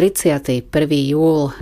31. júl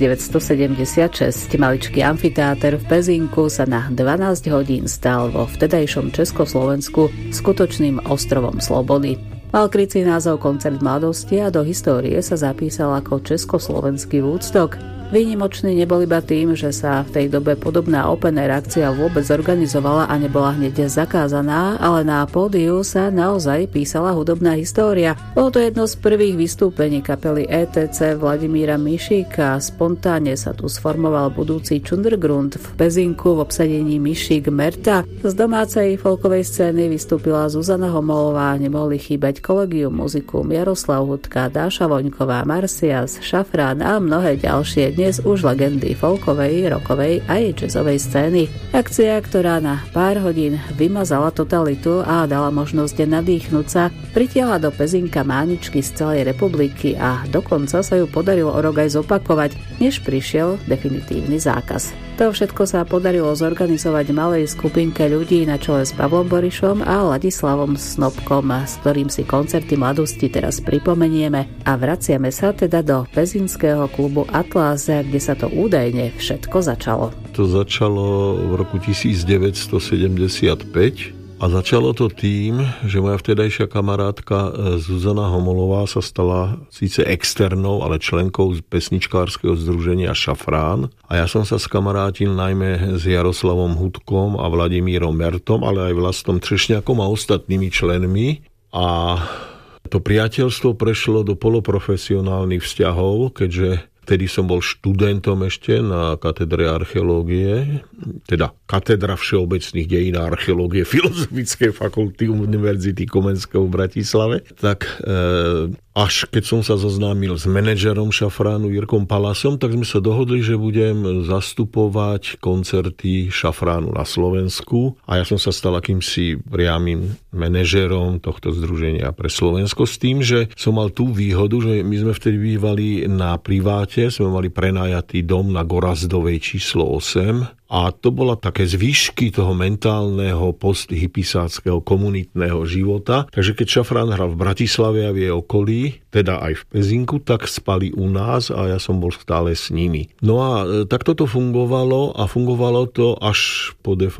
1976 maličký amfiteáter v Pezinku sa na 12 hodín stal vo vtedajšom Československu skutočným ostrovom slobody. Mal krycí názov Koncert mladosti a do histórie sa zapísal ako československý Woodstock. Výnimočný nebol iba tým, že sa v tej dobe podobná open air akcia vôbec zorganizovala a nebola hneď zakázaná, ale na pódiu sa naozaj písala hudobná história. Bolo to jedno z prvých vystúpení kapely ETC Vladimíra Mišíka. Spontánne sa tu sformoval budúci Čundrgrund v Pezinku v obsadení Mišík Merta. Z domácej folkovej scény vystúpila Zuzana Homolová, nemohli chýbať Collegium Musicum, Jaroslav Hudka, Dáša Voňková, Marcias, Šafrán a mnohé ďalšie dnes už legendy folkovej, rockovej aj jazzovej scény. Akcia, ktorá na pár hodín vymazala totalitu a dala možnosť nadýchnúť sa, pritiahla do Pezinka máničky z celej republiky a dokonca sa ju podarilo o rok aj zopakovať, než prišiel definitívny zákaz. To všetko sa podarilo zorganizovať malej skupinke ľudí na čele s Pavlom Borišom a Ladislavom Snopkom, s ktorým si koncerty mladosti teraz pripomenieme a vraciame sa teda do pezinského klubu Atlas, kde sa to údajne všetko začalo. To začalo v roku 1975 a začalo to tým, že moja vtedajšia kamarátka Zuzana Homolová sa stala síce externou, ale členkou pesničkárskeho združenia Šafrán a ja som sa skamarátil najmä s Jaroslavom Hudkom a Vladimírom Mertom, ale aj Vlastom Třešňakom a ostatnými členmi a to priateľstvo prešlo do poloprofesionálnych vzťahov, keďže vtedy som bol študentom ešte na katedre archeológie, teda katedra všeobecných dejín a archeológie Filozofickej fakulty Univerzity Komenského v Bratislave. Tak až keď som sa zoznámil s manažerom Šafránu Jirkom Palasom, tak sme sa dohodli, že budem zastupovať koncerty Šafránu na Slovensku a ja som sa stal akýmsi priamym manažerom tohto združenia pre Slovensko s tým, že som mal tú výhodu, že my sme vtedy bývali na priváte, sme mali prenajatý dom na Gorazdovej číslo 8 a to bola také zvyšky toho mentálneho posthypisáckého komunitného života. Takže keď Šafrán hral v Bratislave a v jej okolí, teda aj v Pezinku, tak spali u nás a ja som bol stále s nimi. No a takto to fungovalo a fungovalo to až po